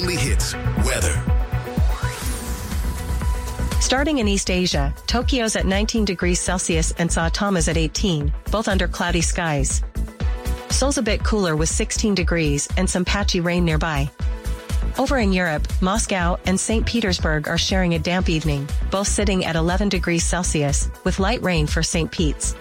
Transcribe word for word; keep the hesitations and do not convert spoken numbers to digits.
only hits weather. Starting in East Asia, Tokyo's at nineteen degrees Celsius and Saitama's at eighteen, both under cloudy skies. Seoul's a bit cooler with sixteen degrees and some patchy rain nearby. Over in Europe, Moscow and Saint Petersburg are sharing a damp evening, both sitting at eleven degrees Celsius, with light rain for Saint Pete's.